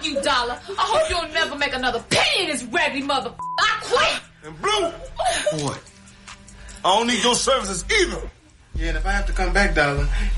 you, Dollar. I hope you'll never make another penny in this raggedy mother. I quit. And Blue, boy, I don't need your services either. Yeah, and if I have to come back, Dollar,